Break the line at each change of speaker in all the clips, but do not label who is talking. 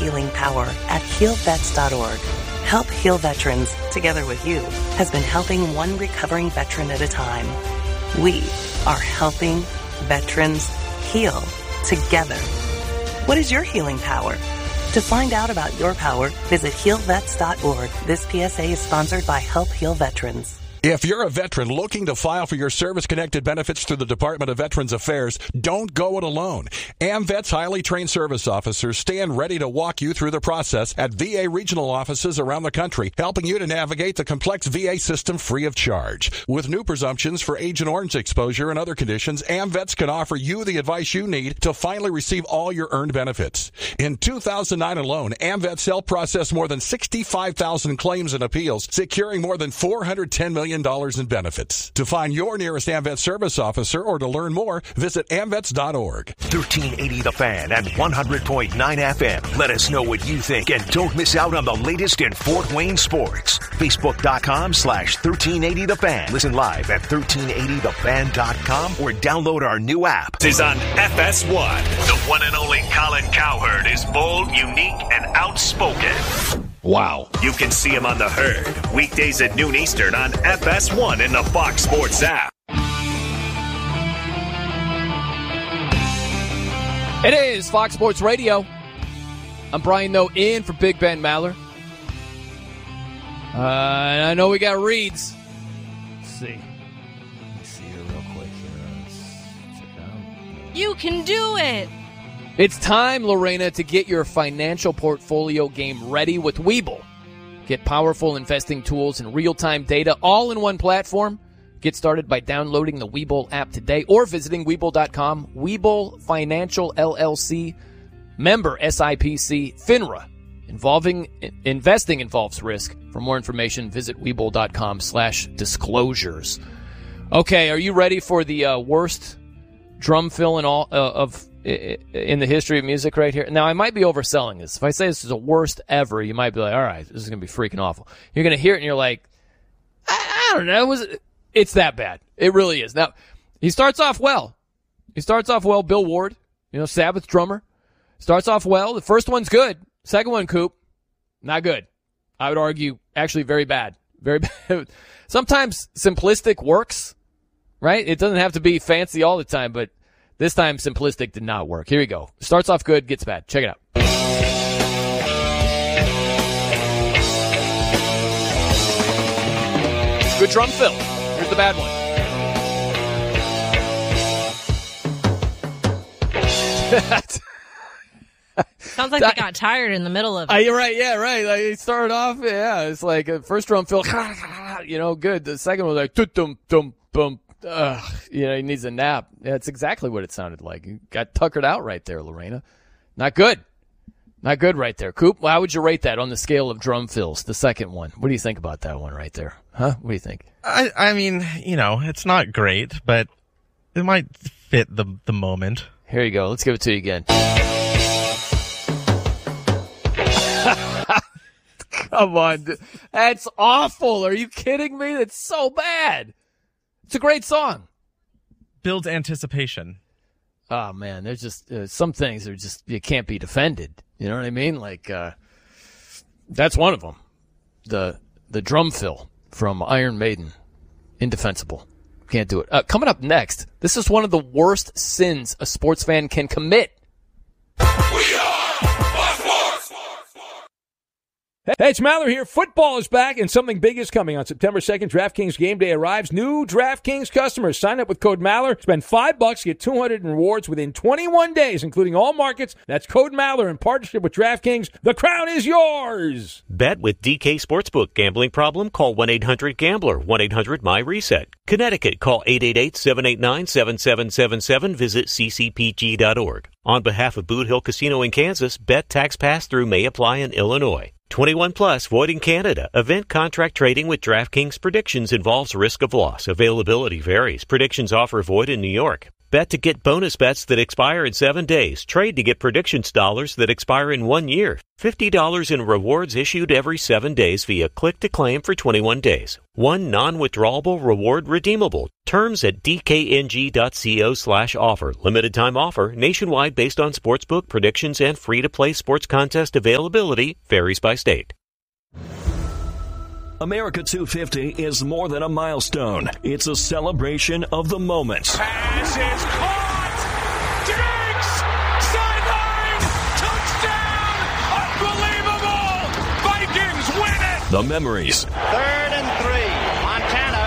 healing power at healvets.org. Help Heal Veterans, together with you, has been helping one recovering veteran at a time. We are helping veterans heal together. What is your healing power? To find out about your power, visit healvets.org. This PSA is sponsored by Help Heal Veterans.
If you're a veteran looking to file for your service-connected benefits through the Department of Veterans Affairs, don't go it alone. AMVET's highly trained service officers stand ready to walk you through the process at VA regional offices around the country, helping you to navigate the complex VA system free of charge. With new presumptions for Agent Orange exposure and other conditions, AMVETS can offer you the advice you need to finally receive all your earned benefits. In 2009 alone, AMVETS helped process more than 65,000 claims and appeals, securing more than $410 million in benefits. To find your nearest AMVETS service officer or to learn more, visit amvets.org.
1380 The Fan and 100.9 FM. Let us know what you think and don't miss out on the latest in Fort Wayne sports. Facebook.com/1380 The Fan. Listen live at 1380thefan.com or download our new app.
This is on FS1. The one and only Colin Cowherd is bold, unique, and outspoken.
Wow.
You can see him on The Herd, weekdays at noon Eastern on FS1 in the Fox Sports app.
It is Fox Sports Radio. I'm Brian Noe in for Big Ben Maller. And I know we got reads. Let's see. Let me see here real quick. Let's check it out.
You can do it.
It's time, Lorena, to get your financial portfolio game ready with Webull. Get powerful investing tools and real-time data all in one platform. Get started by downloading the Webull app today or visiting Webull.com. Webull Financial LLC, member SIPC, FINRA. Investing involves risk. For more information, visit Webull.com/disclosures. Okay, are you ready for the worst drum fill in all in the history of music right here? Now, I might be overselling this. If I say this is the worst ever, you might be like, all right, this is going to be freaking awful. You're going to hear it and you're like, I don't know. It's that bad. It really is. Now, he starts off well. Bill Ward, Sabbath drummer. Starts off well. The first one's good. Second one, Coop, not good. I would argue actually very bad. Very bad. Sometimes simplistic works, right? It doesn't have to be fancy all the time, but this time, simplistic did not work. Here we go. Starts off good, gets bad. Check it out. Good drum fill. Here's the bad one.
Sounds like they got tired in the middle of it.
You're right. Yeah, right. Like, it started off, it's like a first drum fill, good. The second one was like, dum-dum-dum. He needs a nap. Yeah, that's exactly what it sounded like. You got tuckered out right there, Lorena. Not good. Not good right there. Coop, how would you rate that on the scale of drum fills, the second one? What do you think about that one right there? Huh? What do you think?
I mean, it's not great, but it might fit the moment.
Here you go. Let's give it to you again. Come on. That's awful. Are you kidding me? That's so bad. It's a great song.
Builds anticipation.
Oh, man, there's just some things that are just, you can't be defended. You know what I mean? Like, that's one of them. The drum fill from Iron Maiden. Indefensible. Can't do it. Coming up next, this is one of the worst sins a sports fan can commit.
Hey, it's Maller here. Football is back, and something big is coming. On September 2nd, DraftKings Game Day arrives. New DraftKings customers sign up with code Maller. Spend $5, get $200 in rewards within 21 days, including all markets. That's code Maller in partnership with DraftKings. The crown is yours.
Bet with DK Sportsbook. Gambling problem? Call 1-800-GAMBLER. 1-800-MY-RESET. Connecticut. Call 888-789-7777. Visit ccpg.org. On behalf of Boot Hill Casino in Kansas, bet tax pass-through may apply in Illinois. 21 plus, void in Canada. Event contract trading with DraftKings predictions involves risk of loss. Availability varies. Predictions offer void in New York. Bet to get bonus bets that expire in 7 days. Trade to get predictions dollars that expire in 1 year. $50 in rewards issued every 7 days via click to claim for 21 days. One non-withdrawable reward redeemable. Terms at dkng.co/offer. Limited time offer. Nationwide based on sportsbook predictions and free-to-play sports contest availability. Varies by state.
America 250 is more than a milestone. It's a celebration of the moments.
Pass is caught! Diggs! Sideline! Touchdown! Unbelievable! Vikings win it!
The memories.
3rd and 3. Montana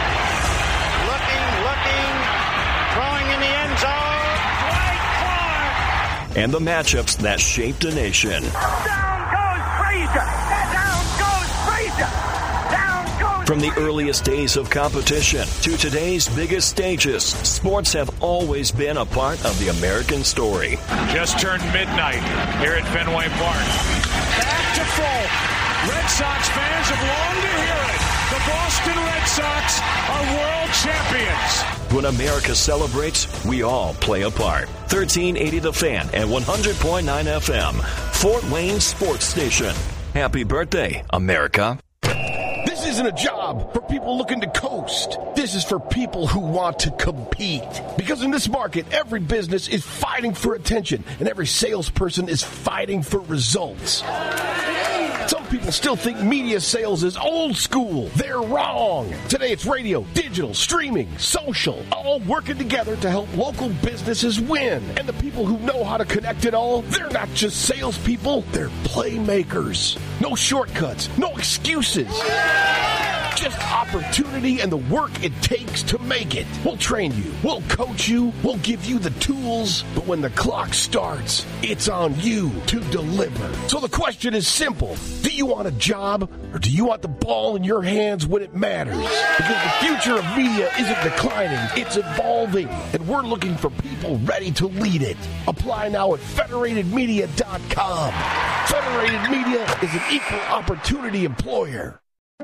looking, throwing in the end zone. Dwight Clark!
And the matchups that shaped a nation.
Down goes Frazier! Down goes Frazier!
From the earliest days of competition to today's biggest stages, sports have always been a part of the American story.
Just turned midnight here at Fenway Park. Back to full. Red Sox fans have longed to hear it. The Boston Red Sox are world champions.
When America celebrates, we all play a part. 1380 The Fan and 100.9 FM, Fort Wayne Sports Station. Happy birthday, America.
This isn't a job for people looking to coast. This is for people who want to compete. Because in this market, every business is fighting for attention, and every salesperson is fighting for results. Some people still think media sales is old school. They're wrong. Today it's radio, digital, streaming, social, all working together to help local businesses win. And the people who know how to connect it all, they're not just salespeople, they're playmakers. No shortcuts, no excuses. Just opportunity and the work it takes to make it. We'll train you. We'll coach you. We'll give you the tools. But when the clock starts, it's on you to deliver. So the question is simple. Do you want a job or do you want the ball in your hands when it matters? Because the future of media isn't declining. It's evolving. And we're looking for people ready to lead it. Apply now at federatedmedia.com. Federated Media is an equal opportunity employer.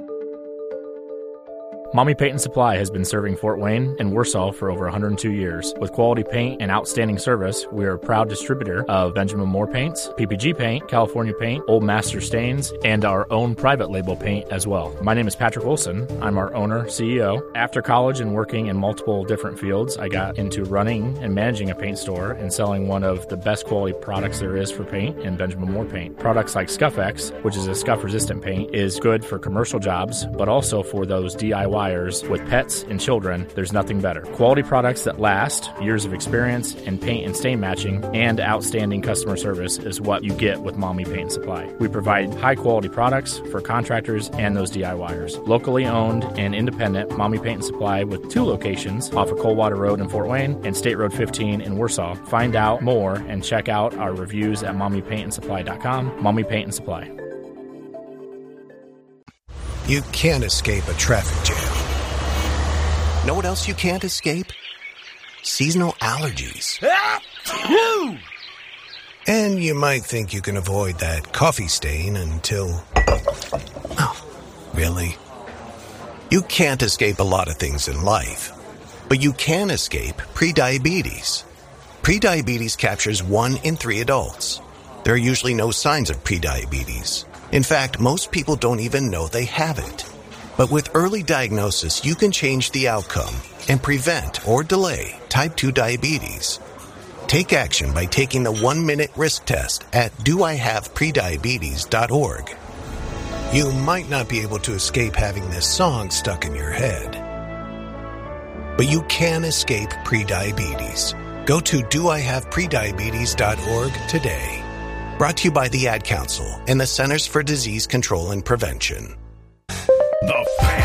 Mommy Paint and Supply has been serving Fort Wayne and Warsaw for over 102 years. With quality paint and outstanding service, we are a proud distributor of Benjamin Moore paints, PPG paint, California paint, Old Master stains, and our own private label paint as well. My name is Patrick Wilson. I'm our owner, CEO. After college and working in multiple different fields, I got into running and managing a paint store and selling one of the best quality products there is for paint in Benjamin Moore paint. Products like Scuff-X, which is a scuff-resistant paint, is good for commercial jobs, but also for those DIY with pets and children. There's nothing better. Quality products that last, years of experience in paint and stain matching, and outstanding customer service is what you get with Mommy Paint and Supply. We provide high quality products for contractors and those DIYers. Locally owned and independent, Mommy Paint and Supply with 2 locations off of Coldwater Road in Fort Wayne and State Road 15 in Warsaw. Find out more and check out our reviews at mommypaintandsupply.com. Mommy Paint and Supply.
You can't escape a traffic jam. Know what else you can't escape? Seasonal allergies. And you might think you can avoid that coffee stain until... Oh, really? You can't escape a lot of things in life, but you can escape prediabetes. Prediabetes captures 1 in 3 adults. There are usually no signs of prediabetes. In fact, most people don't even know they have it. But with early diagnosis, you can change the outcome and prevent or delay type 2 diabetes. Take action by taking the 1-minute risk test at doihaveprediabetes.org. You might not be able to escape having this song stuck in your head, but you can escape prediabetes. Go to doihaveprediabetes.org today. Brought to you by the Ad Council and the Centers for Disease Control and Prevention.
The Fan.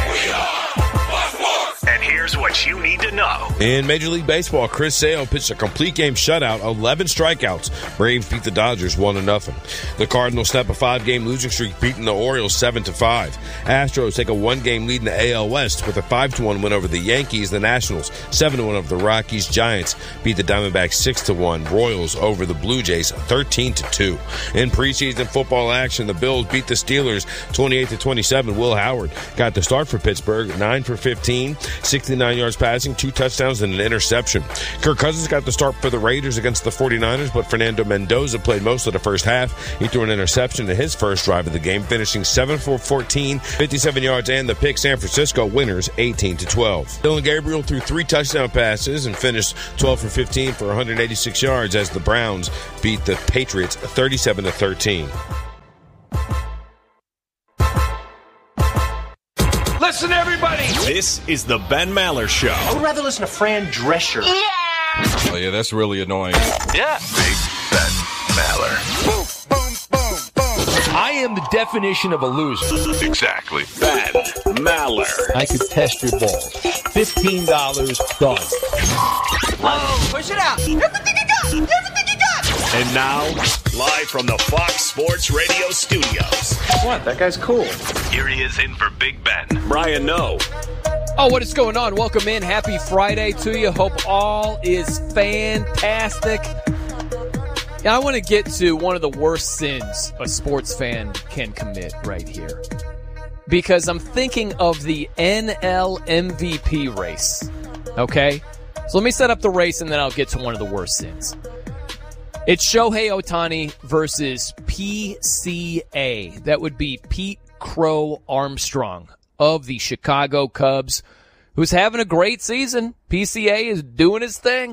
And here's what you need to know.
In Major League Baseball, Chris Sale pitched a complete game shutout, 11 strikeouts. Braves beat the Dodgers 1-0. The Cardinals snap a 5-game losing streak, beating the Orioles 7-5. Astros take a 1-game lead in the AL West with a 5-1 win over the Yankees. The Nationals 7-1 over the Rockies. Giants beat the Diamondbacks 6-1. Royals over the Blue Jays 13-2. In preseason football action, the Bills beat the Steelers 28-27. Will Howard got the start for Pittsburgh, 9 for 15, 69 yards passing, 2 touchdowns, and an interception. Kirk Cousins got the start for the Raiders against the 49ers, but Fernando Mendoza played most of the first half. He threw an interception in his first drive of the game, finishing 7 for 14, 57 yards, and the pick. San Francisco winners 18-12. Dillon Gabriel threw 3 touchdown passes and finished 12 for 15 for 186 yards as the Browns beat the Patriots 37-13.
Listen, everybody.
This is the Ben Maller Show.
I would rather listen to Fran Drescher.
Oh, yeah, that's really annoying.
Yeah. Big Ben Maller.
Boom, boom, boom, boom. I am the definition of a loser.
Exactly. Ben Maller.
I could test your balls. $15 done.
Oh, push it out. Everything you got. Everything you got.
And now, live from the Fox Sports Radio studios.
What? That guy's cool.
Here he is in for Big Ben, Brian Noe.
Oh, what is going on? Welcome in. Happy Friday to you. Hope all is fantastic. Now, I want to get to one of the worst sins a sports fan can commit right here. Because I'm thinking of the NL MVP race. Okay? So let me set up the race and then I'll get to one of the worst sins. It's Shohei Ohtani versus PCA. That would be Pete Crow Armstrong of the Chicago Cubs, who's having a great season. PCA is doing his thing.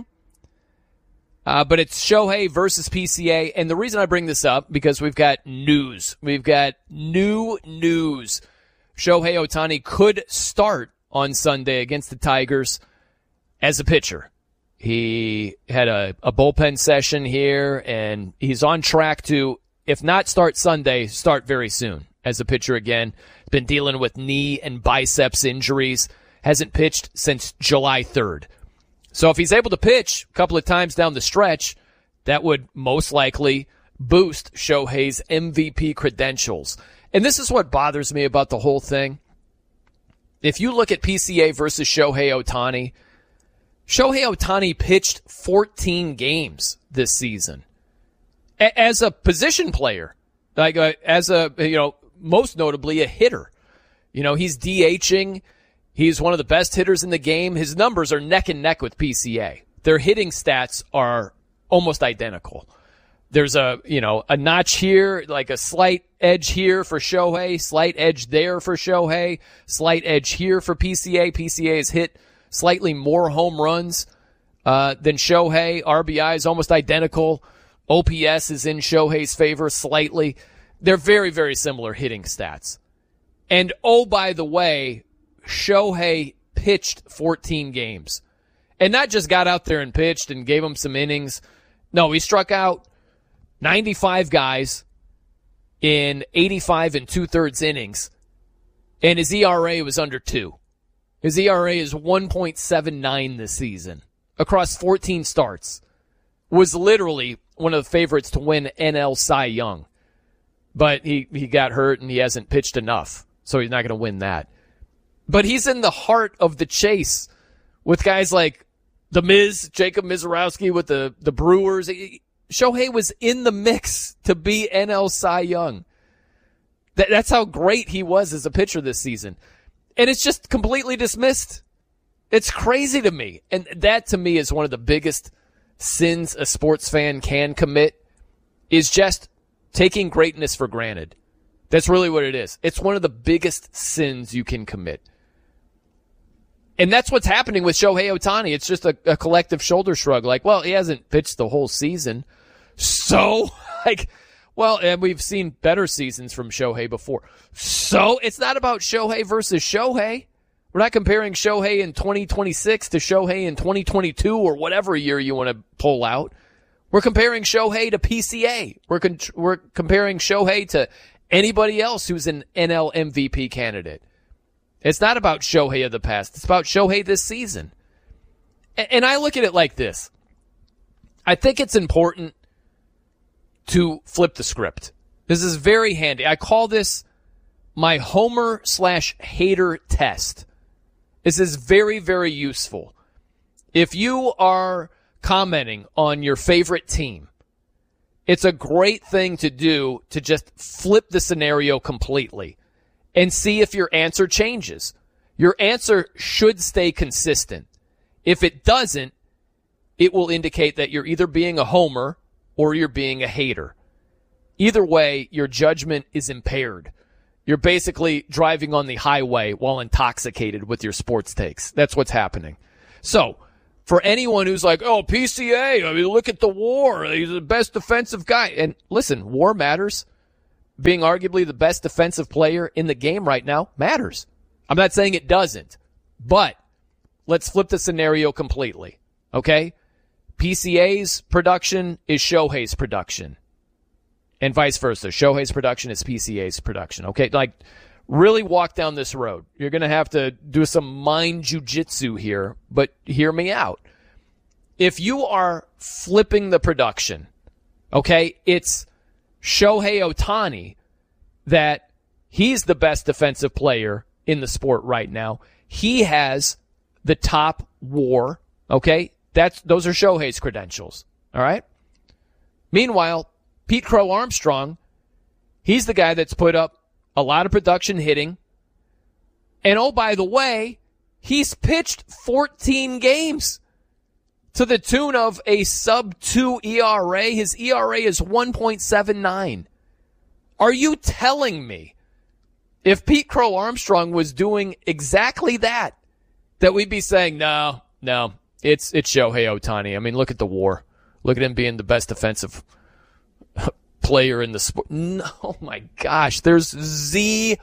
But it's Shohei versus PCA. And the reason I bring this up, because we've got news. We've got new news. Shohei Ohtani could start on Sunday against the Tigers as a pitcher. He had a bullpen session here, and he's on track to, if not start Sunday, start very soon as a pitcher again. Been dealing with knee and biceps injuries. Hasn't pitched since July 3rd. So if he's able to pitch a couple of times down the stretch, that would most likely boost Shohei's MVP credentials. And this is what bothers me about the whole thing. If you look at PCA versus Shohei Ohtani, Shohei Ohtani pitched 14 games this season as a position player, like as a, most notably a hitter. He's DHing. He's one of the best hitters in the game. His numbers are neck and neck with PCA. Their hitting stats are almost identical. There's a notch here, like a slight edge here for Shohei, slight edge there for Shohei, slight edge here for PCA. PCA has hit slightly more home runs than Shohei. RBI is almost identical. OPS is in Shohei's favor slightly. They're very, very similar hitting stats. And oh, by the way, Shohei pitched 14 games. And not just got out there and pitched and gave them some innings. No, he struck out 95 guys in 85 and 2/3 innings. And his ERA was under 2. His ERA is 1.79 this season across 14 starts. Was literally one of the favorites to win NL Cy Young. But he got hurt and he hasn't pitched enough, so he's not going to win that. But he's in the heart of the chase with guys like the Miz, Jacob Mizorowski with the Brewers. Shohei was in the mix to be NL Cy Young. That's how great he was as a pitcher this season. And it's just completely dismissed. It's crazy to me. And that, to me, is one of the biggest sins a sports fan can commit, is just taking greatness for granted. That's really what it is. It's one of the biggest sins you can commit. And that's what's happening with Shohei Ohtani. It's just a collective shoulder shrug. Like, well, he hasn't pitched the whole season. So, and we've seen better seasons from Shohei before. So, it's not about Shohei versus Shohei. We're not comparing Shohei in 2026 to Shohei in 2022 or whatever year you want to pull out. We're comparing Shohei to PCA. We're comparing Shohei to anybody else who's an NL MVP candidate. It's not about Shohei of the past. It's about Shohei this season. And I look at it like this. I think it's important to flip the script. This is very handy. I call this my homer/hater test. This is very, very useful. If you are commenting on your favorite team, it's a great thing to do to just flip the scenario completely and see if your answer changes. Your answer should stay consistent. If it doesn't, it will indicate that you're either being a homer or you're being a hater. Either way, your judgment is impaired. You're basically driving on the highway while intoxicated with your sports takes. That's what's happening. So, for anyone who's like, oh, PCA, I mean, look at the WAR. He's the best defensive guy. And listen, WAR matters. Being arguably the best defensive player in the game right now matters. I'm not saying it doesn't, but let's flip the scenario completely, okay? PCA's production is Shohei's production, and vice versa. Shohei's production is PCA's production, okay? Like, really walk down this road. You're going to have to do some mind jujitsu here, but hear me out. If you are flipping the production, okay, it's Shohei Ohtani that he's the best defensive player in the sport right now. He has the top WAR, okay? Those are Shohei's credentials, all right? Meanwhile, Pete Crow Armstrong, he's the guy that's put up a lot of production hitting. And oh, by the way, he's pitched 14 games to the tune of a sub-2 ERA. His ERA is 1.79. Are you telling me if Pete Crow Armstrong was doing exactly that we'd be saying, no, it's Shohei Ohtani. I mean, look at the WAR. Look at him being the best defensive player in the sport. No, oh my gosh, there's zero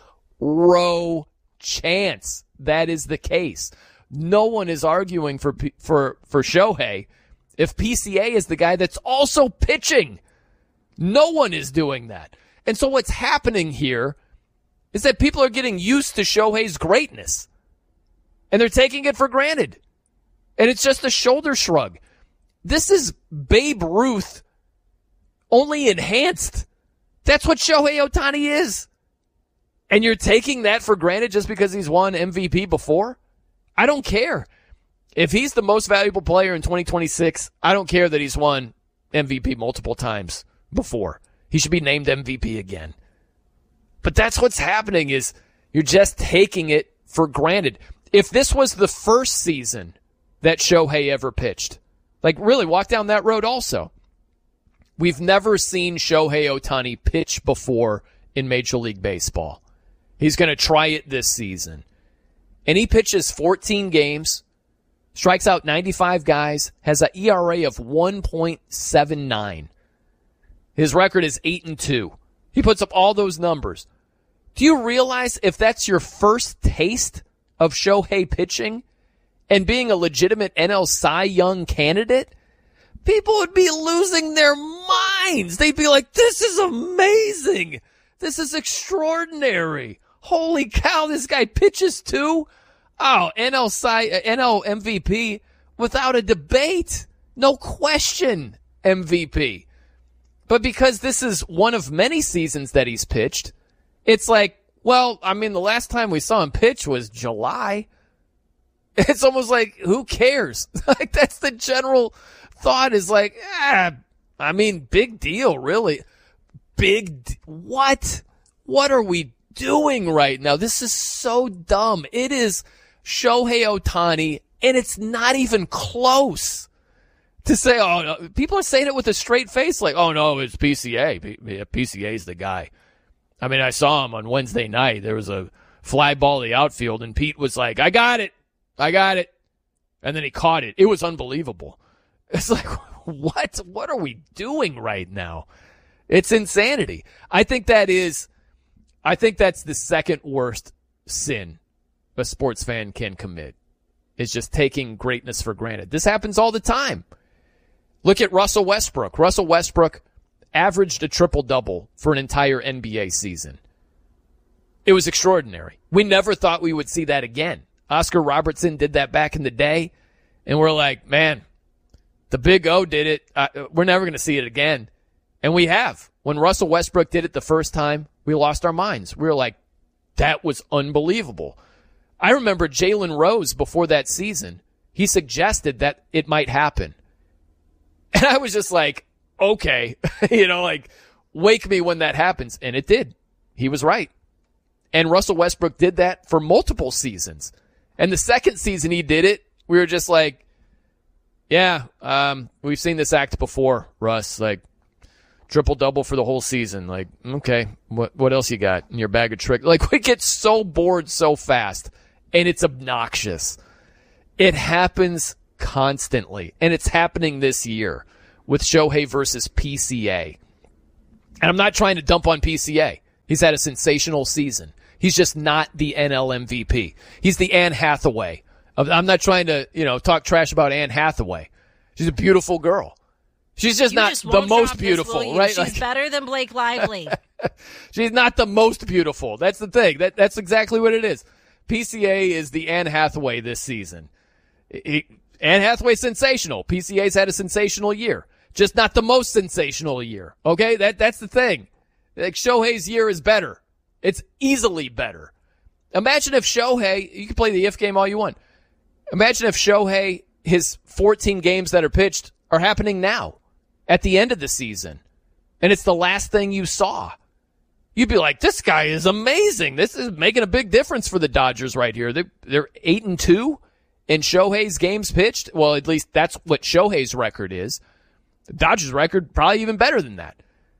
chance that is the case. No one is arguing for Shohei if PCA is the guy that's also pitching. No one is doing that. And so what's happening here is that people are getting used to Shohei's greatness. And they're taking it for granted. And it's just a shoulder shrug. This is Babe Ruth only enhanced. That's what Shohei Ohtani is. And you're taking that for granted just because he's won MVP before? I don't care. If he's the most valuable player in 2026, I don't care that he's won MVP multiple times before. He should be named MVP again. But that's what's happening is you're just taking it for granted. If this was the first season that Shohei ever pitched, like really walk down that road also. We've never seen Shohei Ohtani pitch before in Major League Baseball. He's going to try it this season. And he pitches 14 games, strikes out 95 guys, has an ERA of 1.79. His record is 8-2. He puts up all those numbers. Do you realize if that's your first taste of Shohei pitching and being a legitimate NL Cy Young candidate, people would be losing their minds. They'd be like, this is amazing. This is extraordinary. Holy cow, this guy pitches too? Oh, NL MVP without a debate. No question MVP. But because this is one of many seasons that he's pitched, it's like, well, I mean, the last time we saw him pitch was July. It's almost like, who cares? Like, that's the general thought is like, I mean, big deal, really. What? What are we doing right now? This is so dumb. It is Shohei Ohtani, and it's not even close to say, oh, no. People are saying it with a straight face, like, oh, no, it's PCA. PCA's the guy. I mean, I saw him on Wednesday night. There was a fly ball to the outfield, and Pete was like, I got it. And then he caught it. It was unbelievable. It's like, what? What are we doing right now? It's insanity. I think that's the second worst sin a sports fan can commit, is just taking greatness for granted. This happens all the time. Look at Russell Westbrook. Russell Westbrook averaged a triple-double for an entire NBA season. It was extraordinary. We never thought we would see that again. Oscar Robertson did that back in the day, and we're like, man, the Big O did it. We're never going to see it again. And we have. When Russell Westbrook did it the first time, we lost our minds. We were like, that was unbelievable. I remember Jalen Rose before that season. He suggested that it might happen. And I was just like, okay, like, wake me when that happens. And it did. He was right. And Russell Westbrook did that for multiple seasons. And the second season he did it, we were just like, yeah, we've seen this act before, Russ. Like, triple-double for the whole season. Like, okay, what else you got in your bag of tricks? Like, we get so bored so fast, and it's obnoxious. It happens constantly, and it's happening this year with Shohei versus PCA. And I'm not trying to dump on PCA. He's had a sensational season. He's just not the NL MVP. He's the Anne Hathaway. I'm not trying to, talk trash about Anne Hathaway. She's a beautiful girl. She's just not the most beautiful, right?
She's better than Blake Lively.
She's not the most beautiful. That's the thing. That's exactly what it is. PCA is the Anne Hathaway this season. Anne Hathaway's sensational. PCA's had a sensational year. Just not the most sensational year. Okay? That's the thing. Like, Shohei's year is better. It's easily better. Imagine if Shohei, you can play the if game all you want. Imagine if Shohei, his 14 games that are pitched are happening now at the end of the season. And it's the last thing you saw. You'd be like, this guy is amazing. This is making a big difference for the Dodgers right here. They're 8-2 in Shohei's games pitched. Well, at least that's what Shohei's record is. The Dodgers record, probably even better than that.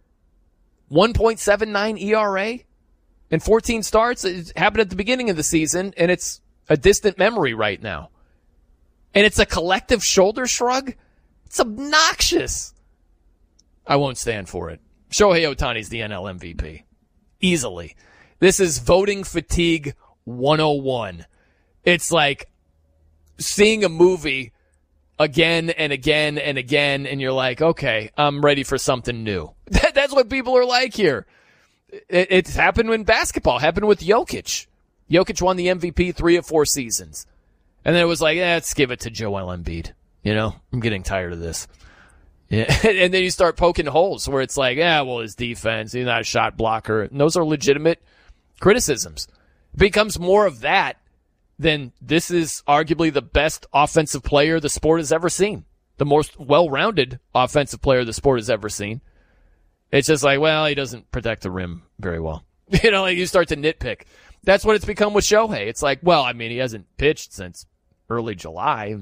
1.79 ERA in 14 starts. It happened at the beginning of the season, and it's a distant memory right now. And it's a collective shoulder shrug. It's obnoxious. I won't stand for it. Shohei Ohtani's the NL MVP. Easily. This is voting fatigue 101. It's like seeing a movie again and again and again, and you're like, okay, I'm ready for something new. That's what people are like here. It's happened in basketball. It happened with Jokic. Jokic won the MVP 3 of 4 seasons. And then it was like, let's give it to Joel Embiid. I'm getting tired of this. Yeah. And then you start poking holes where it's like, his defense, he's not a shot blocker. And those are legitimate criticisms. It becomes more of that than this is arguably the best offensive player the sport has ever seen. The most well-rounded offensive player the sport has ever seen. It's just like, he doesn't protect the rim very well. You start to nitpick. That's what it's become with Shohei. It's like, he hasn't pitched since early July.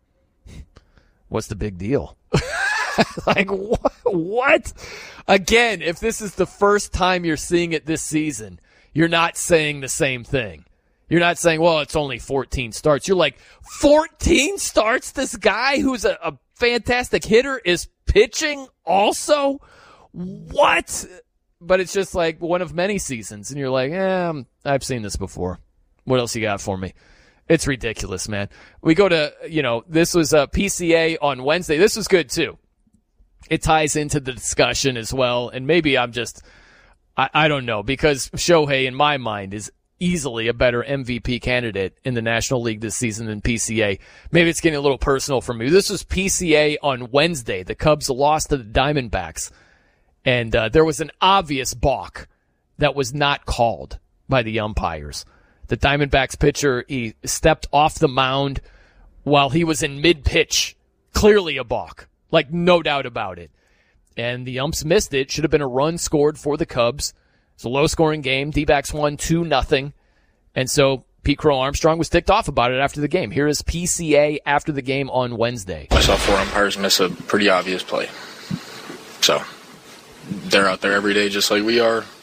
What's the big deal? Like, what? Again, if this is the first time you're seeing it this season, you're not saying the same thing. You're not saying, it's only 14 starts. You're like, 14 starts? This guy who's a fantastic hitter is pitching also? What? But it's just like one of many seasons, and you're like, I've seen this before. What else you got for me? It's ridiculous, man. We go to, this was a PCA on Wednesday. This was good, too. It ties into the discussion as well, and maybe I'm just, I don't know, because Shohei, in my mind, is easily a better MVP candidate in the National League this season than PCA. Maybe it's getting a little personal for me. This was PCA on Wednesday. The Cubs lost to the Diamondbacks, and there was an obvious balk that was not called by the umpires. The Diamondbacks pitcher, he stepped off the mound while he was in mid-pitch. Clearly a balk. Like, no doubt about it. And the umps missed it. Should have been a run scored for the Cubs. It's a low-scoring game. D-backs won 2-0. And so Pete Crow Armstrong was ticked off about it after the game. Here is PCA after the game on Wednesday.
I saw 4 umpires miss a pretty obvious play. So they're out there every day just like we are.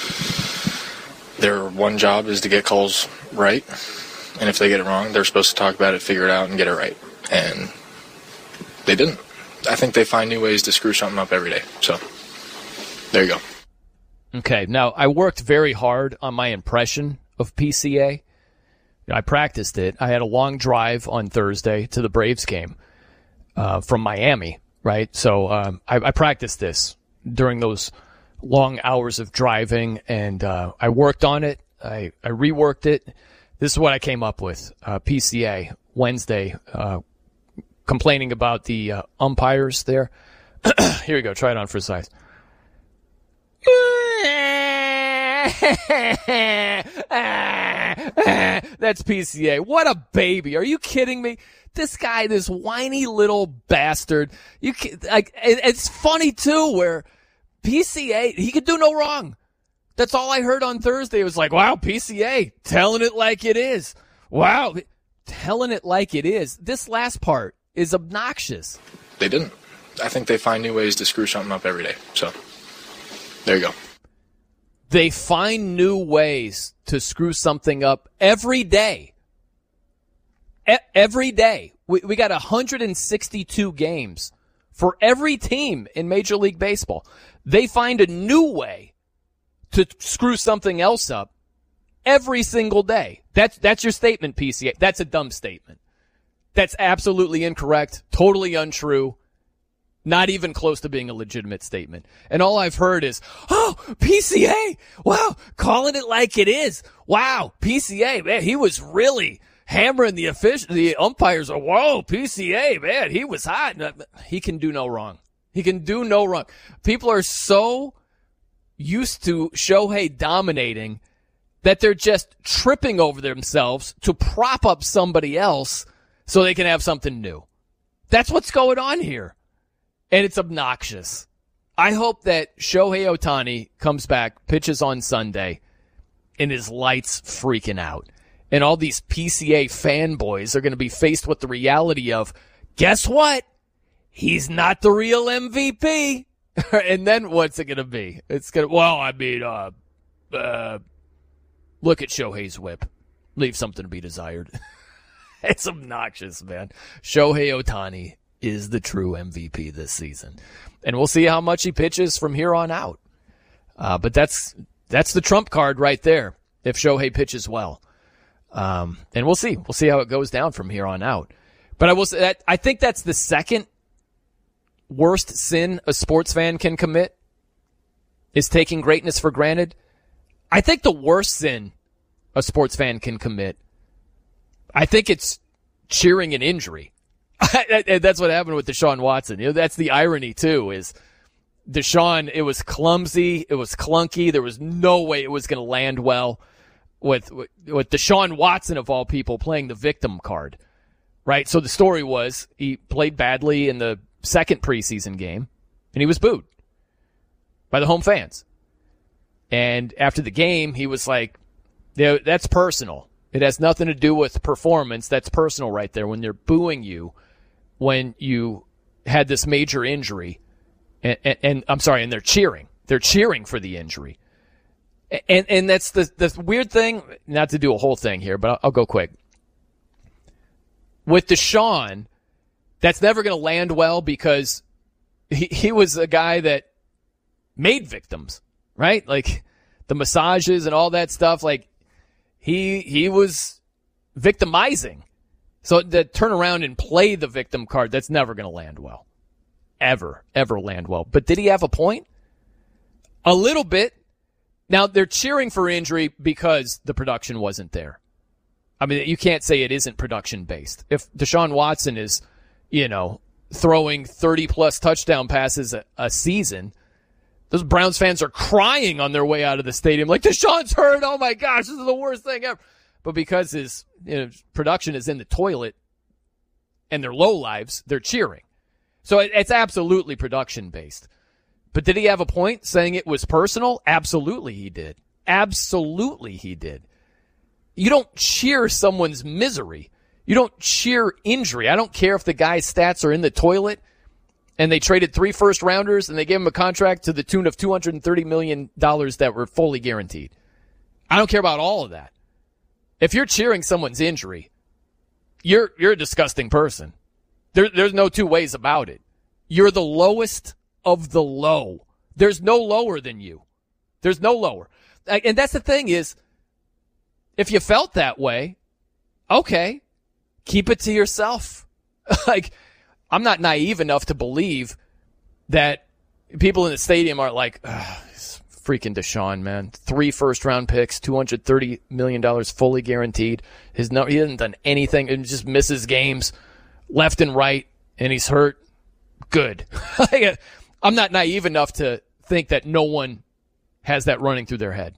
Their one job is to get calls right. And if they get it wrong, they're supposed to talk about it, figure it out, and get it right. And they didn't. I think they find new ways to screw something up every day. So there you go.
Okay, now I worked very hard on my impression of PCA. I practiced it. I had a long drive on Thursday to the Braves game from Miami, right? So I practiced this during those long hours of driving, and I worked on it. I reworked it. This is what I came up with. PCA Wednesday, complaining about the umpires there. Here we go. Try it on for size. That's PCA. What a baby. Are you kidding me? This guy, this whiny little bastard. It's funny too where PCA, he could do no wrong. That's all I heard on Thursday. It was like, wow, PCA telling it like it is. Wow. telling it like it is. This last part is obnoxious.
They didn't. I think they find new ways to screw something up every day. So, there you go.
They find new ways to screw something up every day. Every day. We got 162 games for every team in Major League Baseball. They find a new way to screw something else up every single day. That's your statement, PCA. That's a dumb statement. That's absolutely incorrect, totally untrue, not even close to being a legitimate statement. And all I've heard is, oh, PCA, wow, calling it like it is. Wow, PCA, man, he was really hammering the umpires. Whoa, PCA, man, he was hot. He can do no wrong. He can do no wrong. People are so used to Shohei dominating that they're just tripping over themselves to prop up somebody else so they can have something new. That's what's going on here. And it's obnoxious. I hope that Shohei Ohtani comes back, pitches on Sunday, and his lights freaking out. And all these PCA fanboys are going to be faced with the reality of, guess what? He's not the real MVP. And then what's it going to be? It's going to, look at Shohei's whip. Leave something to be desired. It's obnoxious, man. Shohei Ohtani is the true MVP this season. And we'll see how much he pitches from here on out. But that's the trump card right there if Shohei pitches well. And we'll see. We'll see how it goes down from here on out. But I will say that I think that's the second worst sin a sports fan can commit is taking greatness for granted. I think the worst sin a sports fan can commit, I think it's cheering an injury. That's what happened with Deshaun Watson. You know, that's the irony too, is Deshaun, it was clumsy, it was clunky, there was no way it was going to land well with Deshaun Watson of all people playing the victim card. Right? So the story was he played badly in the second preseason game and he was booed by the home fans. And after the game, he was like, yeah, that's personal. It has nothing to do with performance. That's personal right there. When they're booing you, when you had this major injury, and I'm sorry, and they're cheering. They're cheering for the injury. And that's the weird thing, not to do a whole thing here, but I'll go quick. With Deshaun, that's never going to land well because he was a guy that made victims, right? Like the massages and all that stuff, like he was victimizing. So to turn around and play the victim card, that's never going to land well. Ever land well. But did he have a point? A little bit. Now, they're cheering for injury because the production wasn't there. I mean, you can't say it isn't production-based. If Deshaun Watson is, throwing 30-plus touchdown passes a season, those Browns fans are crying on their way out of the stadium like, Deshaun's hurt, oh my gosh, this is the worst thing ever. But because his production is in the toilet and they're low lives, they're cheering. So it's absolutely production-based. But did he have a point saying it was personal? Absolutely he did. Absolutely he did. You don't cheer someone's misery. You don't cheer injury. I don't care if the guy's stats are in the toilet and they traded 3 first-rounders and they gave him a contract to the tune of $230 million that were fully guaranteed. I don't care about all of that. If you're cheering someone's injury, you're a disgusting person. There's no two ways about it. You're the lowest of the low. There's no lower than you. There's no lower. And that's the thing is, if you felt that way, okay, keep it to yourself. Like, I'm not naive enough to believe that people in the stadium are like, it's freaking Deshaun, man. 3 first-round picks, $230 million fully guaranteed. He hasn't done anything and just misses games left and right, and he's hurt. Good. I'm not naive enough to think that no one has that running through their head.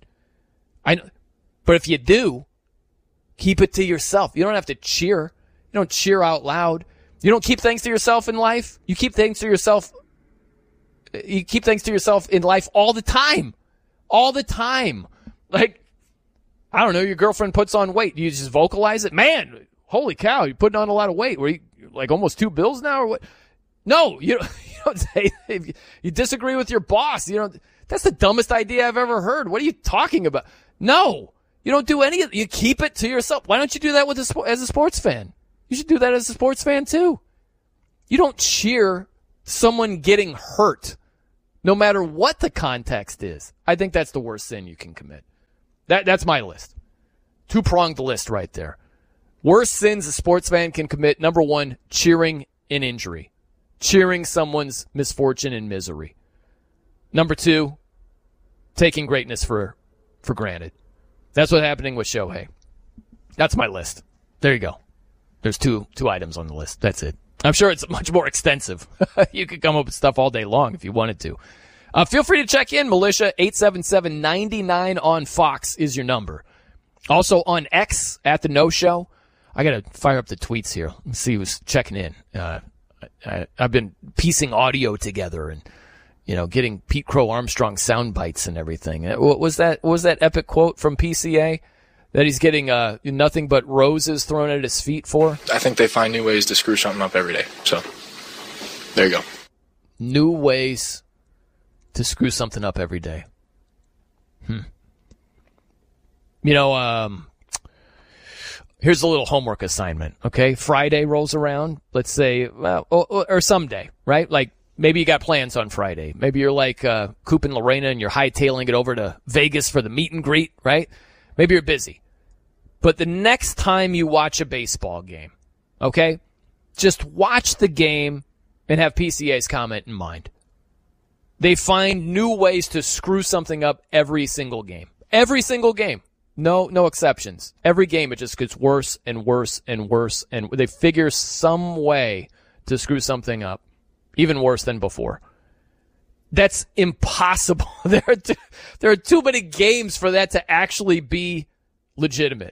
But if you do, keep it to yourself. You don't have to cheer. You don't cheer out loud. You don't keep things to yourself in life. You keep things to yourself. You keep things to yourself in life all the time. All the time. Like, I don't know, your girlfriend puts on weight. You just vocalize it. Man, holy cow, you're putting on a lot of weight. Were you like almost 2 bills now or what? No, you don't say, if you disagree with your boss. That's the dumbest idea I've ever heard. What are you talking about? No, you don't do any of it. You keep it to yourself. Why don't you do that as a sports fan? You should do that as a sports fan too. You don't cheer someone getting hurt, no matter what the context is. I think that's the worst sin you can commit. That's my list. 2-pronged list right there. Worst sins a sports fan can commit. Number 1, cheering an injury. Cheering someone's misfortune and misery. Number 2, taking greatness for granted. That's what's happening with Shohei. That's my list. There you go. There's two items on the list. That's it. I'm sure it's much more extensive. You could come up with stuff all day long if you wanted to. Feel free to check in, Militia. 877-99 on Fox is your number. Also on X at the No Show. I got to fire up the tweets here and see who's checking in. I've been piecing audio together and, getting Pete Crow Armstrong sound bites and everything. What was that epic quote from PCA that he's getting nothing but roses thrown at his feet for?
I think they find new ways to screw something up every day. So there you go.
New ways to screw something up every day. Here's a little homework assignment, okay? Friday rolls around, let's say, or someday, right? Like, maybe you got plans on Friday. Maybe you're like Coop and Lorena and you're hightailing it over to Vegas for the meet and greet, right? Maybe you're busy. But the next time you watch a baseball game, okay, just watch the game and have PCA's comment in mind. They find new ways to screw something up every single game. Every single game. No exceptions. Every game it just gets worse and worse and worse, and they figure some way to screw something up, even worse than before. That's impossible. There are too many games for that to actually be legitimate.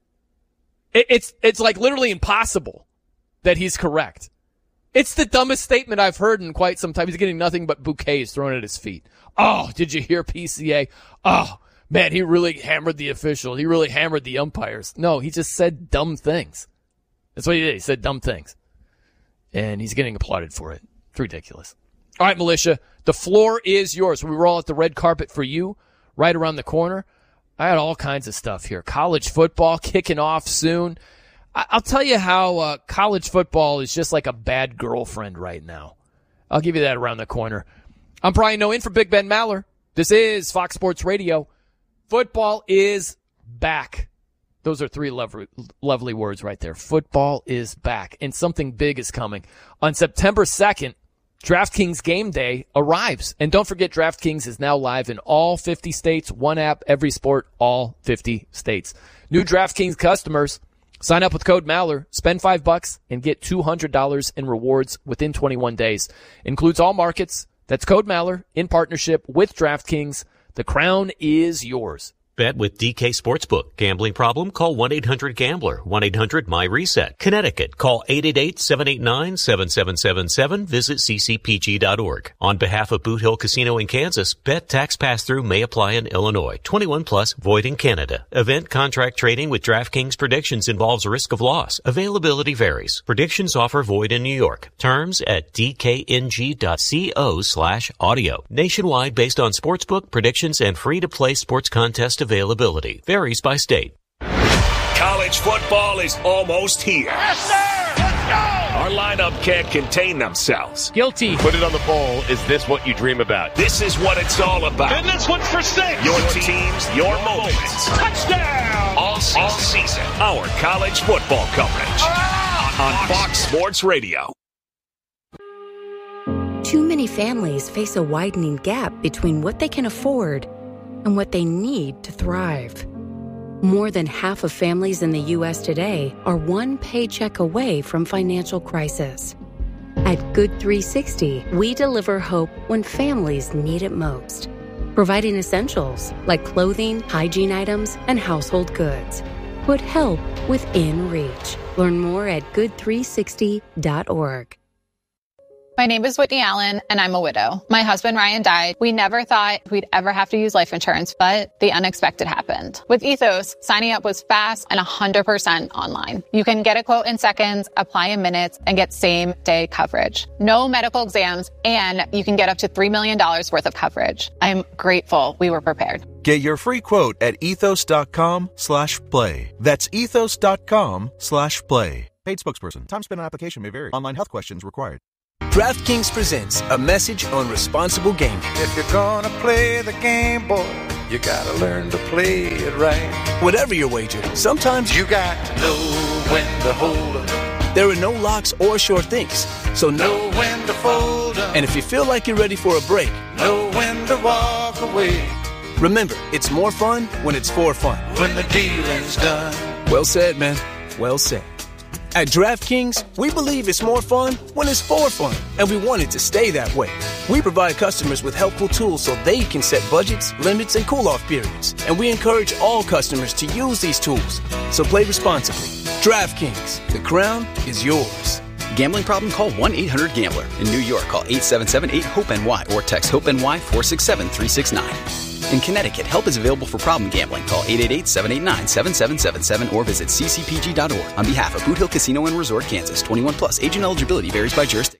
It's like literally impossible that he's correct. It's the dumbest statement I've heard in quite some time. He's getting nothing but bouquets thrown at his feet. Oh, did you hear PCA? Oh, man, he really hammered the official. He really hammered the umpires. No, he just said dumb things. That's what he did. He said dumb things. And he's getting applauded for it. It's ridiculous. All right, Militia, the floor is yours. We roll out the red carpet for you right around the corner. I got all kinds of stuff here. College football kicking off soon. I'll tell you how college football is just like a bad girlfriend right now. I'll give you that around the corner. I'm Brian Noe in for Big Ben Maller. This is Fox Sports Radio. Football is back. Those are 3 lovely words right there. Football is back, and something big is coming. On September 2nd, DraftKings Game Day arrives. And don't forget, DraftKings is now live in all 50 states. One app, every sport, all 50 states. New DraftKings customers, sign up with code Maller, spend $5 and get $200 in rewards within 21 days. Includes all markets. That's code Maller in partnership with DraftKings. The crown is yours.
Bet with DK Sportsbook. Gambling problem? Call 1-800-GAMBLER. 1-800-MY-RESET. Connecticut. Call 888-789-7777. Visit ccpg.org. On behalf of Boot Hill Casino in Kansas, bet tax pass-through may apply in Illinois. 21 plus, void in Canada. Event contract trading with DraftKings predictions involves risk of loss. Availability varies. Predictions offer void in New York. Terms at dkng.co/audio. Nationwide based on sportsbook predictions and free-to-play sports contest availability. Varies by state.
College football is almost here.
Yes, sir! Let's go!
Our lineup can't contain themselves.
Guilty.
Put it on the bowl. Is this what you dream about?
This is what it's all about.
And this one's for 6.
Your teams, your moments.
Touchdown!
All season. Our college football coverage on Fox Sports Radio.
Too many families face a widening gap between what they can afford and what they need to thrive. More than half of families in the U.S. today are one paycheck away from financial crisis. At Good 360, we deliver hope when families need it most, providing essentials like clothing, hygiene items, and household goods. Put help within reach. Learn more at good360.org.
My name is Whitney Allen, and I'm a widow. My husband, Ryan, died. We never thought we'd ever have to use life insurance, but the unexpected happened. With Ethos, signing up was fast and 100% online. You can get a quote in seconds, apply in minutes, and get same-day coverage. No medical exams, and you can get up to $3 million worth of coverage. I'm grateful we were prepared.
Get your free quote at ethos.com/play. That's ethos.com/play. Paid spokesperson. Time spent on application may vary. Online health questions required.
DraftKings presents a message on responsible gaming.
If you're gonna play the game, boy, you gotta learn to play it right.
Whatever your wager, sometimes
you got to know when to hold up.
There are no locks or sure things, so
know when to fold up.
And if you feel like you're ready for a break,
know when to walk away.
Remember, it's more fun when it's for fun.
When the dealing's done.
Well said, man. Well said. At DraftKings, we believe it's more fun when it's for fun, and we want it to stay that way. We provide customers with helpful tools so they can set budgets, limits, and cool-off periods, and we encourage all customers to use these tools. So play responsibly. DraftKings, the crown is yours.
Gambling problem? Call 1-800-GAMBLER. In New York, call 877-8-HOPE-NY or text HOPE-NY 467-369. In Connecticut, help is available for problem gambling. Call 888-789-7777 or visit ccpg.org. On behalf of Boot Hill Casino and Resort, Kansas, 21 plus. Age and eligibility varies by jurisdiction.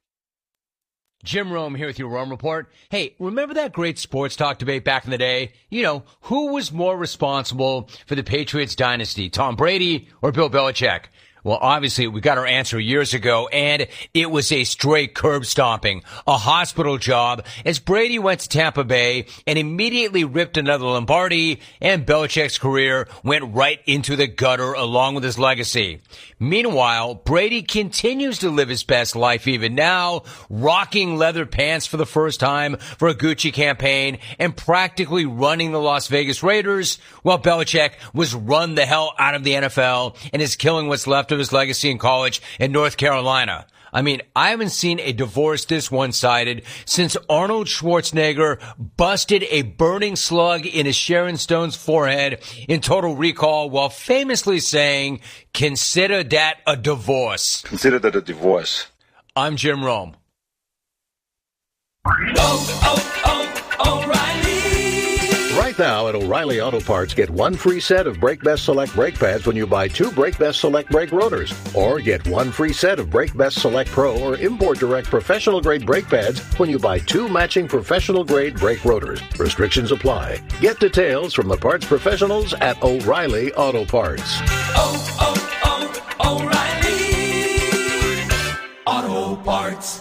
Jim Rome here with your Rome Report. Hey, remember that great sports talk debate back in the day? You know, who was more responsible for the Patriots dynasty, Tom Brady or Bill Belichick? Well, obviously, we got our answer years ago, and it was a straight curb stomping, a hospital job, as Brady went to Tampa Bay and immediately ripped another Lombardi, and Belichick's career went right into the gutter along with his legacy. Meanwhile, Brady continues to live his best life even now, rocking leather pants for the first time for a Gucci campaign and practically running the Las Vegas Raiders, while Belichick was run the hell out of the NFL and is killing what's left of his legacy in college in North Carolina. I mean, I haven't seen a divorce this one-sided since Arnold Schwarzenegger busted a burning slug into Sharon Stone's forehead in Total Recall while famously saying, "Consider that a divorce."
Consider that a divorce.
I'm Jim Rome.
O'Reilly. Right now at O'Reilly Auto Parts, get one free set of Brake Best Select brake pads when you buy two Brake Best Select brake rotors. Or get one free set of Brake Best Select Pro or Import Direct professional grade brake pads when you buy two matching professional grade brake rotors. Restrictions apply. Get details from the parts professionals at O'Reilly Auto Parts.
O'Reilly Auto Parts.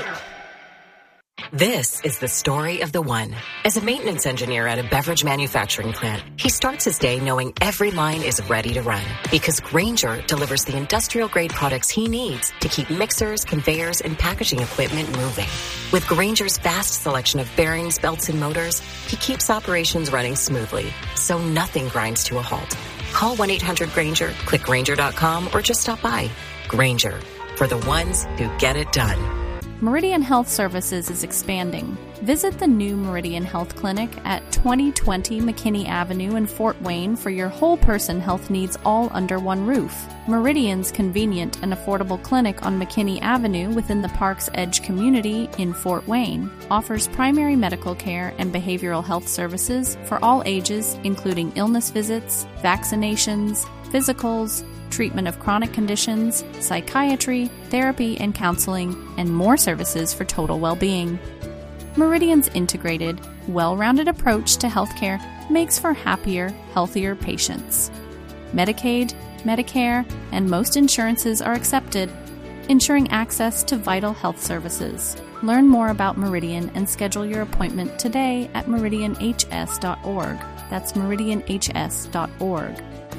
This is the story of the one. As a maintenance engineer at a beverage manufacturing plant, he starts his day knowing every line is ready to run because Grainger delivers the industrial-grade products he needs to keep mixers, conveyors, and packaging equipment moving. With Grainger's vast selection of bearings, belts, and motors, he keeps operations running smoothly, so nothing grinds to a halt. Call 1-800-GRAINGER, click Grainger.com, or just stop by. Grainger, for the ones who get it done.
Meridian Health Services is expanding. Visit the new Meridian Health Clinic at 2020 McKinney Avenue in Fort Wayne for your whole-person health needs all under one roof. Meridian's convenient and affordable clinic on McKinney Avenue within the Park's Edge community in Fort Wayne offers primary medical care and behavioral health services for all ages, including illness visits, vaccinations, physicals, treatment of chronic conditions, psychiatry, therapy and counseling, and more services for total well-being. Meridian's integrated, well-rounded approach to healthcare makes for happier, healthier patients. Medicaid, Medicare, and most insurances are accepted, ensuring access to vital health services. Learn more about Meridian and schedule your appointment today at meridianhs.org. That's meridianhs.org.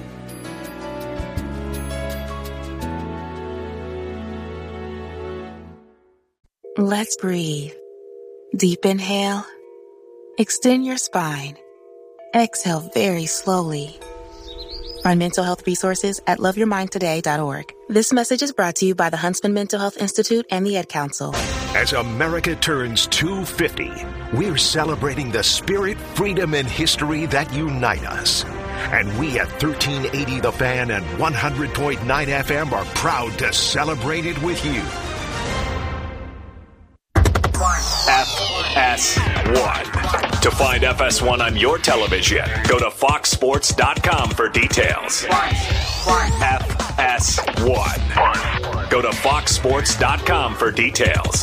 Let's breathe. Deep inhale. Extend your spine. Exhale very slowly. Find mental health resources at loveyourmindtoday.org. This message is brought to you by the Huntsman Mental Health Institute and the Ad Council.
As America turns 250, we're celebrating the spirit, freedom, and history that unite us. And we at 1380 The Fan and 100.9 FM are proud to celebrate it with you.
FS1. To find FS1 on your television, go to foxsports.com for details. FS1. Go to foxsports.com for details.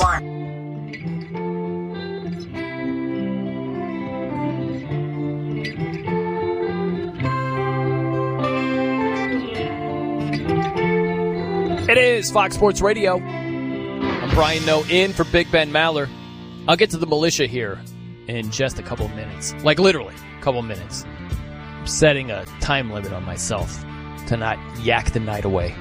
It is Fox Sports Radio. I'm Brian Noe in for Big Ben Maller. I'll get to the militia here in just a couple of minutes. Like literally a couple of minutes. I'm setting a time limit on myself to not yak the night away.